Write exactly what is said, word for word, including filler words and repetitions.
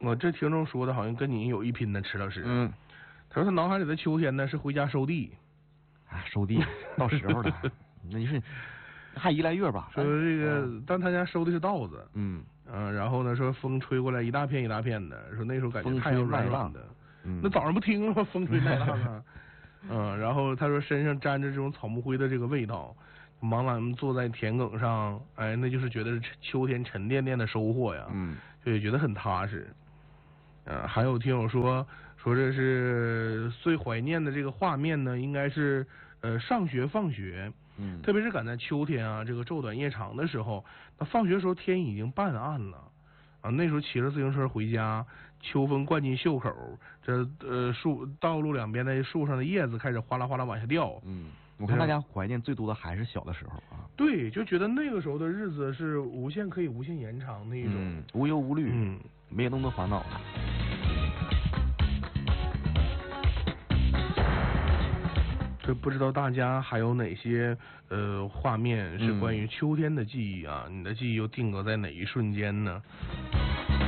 我这听众说的好像跟你有一拼呢，池老师。 嗯， 他说他脑海里的秋天呢是回家收地。 啊，收地到时候了，那你是还一来月吧？ 说这个，嗯、但他家收的是稻子。 嗯。 嗯，然后呢，说风吹过来一大片一大片的，说那时候感觉太阳软软的。 嗯， 那早上不听了吗？风吹麦浪啊。嗯，然后他说身上沾着这种草木灰的这个味道，茫然坐在田埂上，哎，那就是觉得是秋天沉甸甸的收获呀。 嗯， 就也觉得很踏实。呃，还有听友说说这是最怀念的这个画面呢，应该是呃上学放学。 嗯， 特别是赶在秋天啊，这个昼短夜长的时候，那放学的时候天已经半暗了啊。那时候骑着自行车回家，秋风灌进袖口，这呃树道路两边的树上的叶子开始哗啦哗啦往下掉。 嗯，我看大家怀念最多的还是小的时候啊。 对，就觉得那个时候的日子是无限可以无限延长的一种， 嗯、无忧无虑， 嗯， 没有那么多烦恼。 这不知道大家还有哪些呃画面是关于秋天的记忆啊？嗯、你的记忆又定格在哪一瞬间呢？